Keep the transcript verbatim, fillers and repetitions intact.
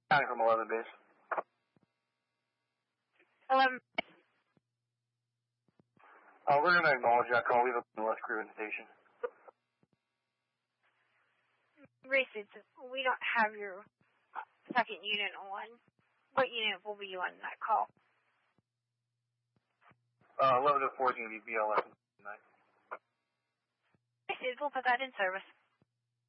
Counting from eleven base. eleven. Uh, we're going to acknowledge that call. We have a less crew in the station. Racist, we don't have your second unit on. What unit will be on that call? Uh, eleven oh four is going to be B L S tonight. Racist, we'll put that in service.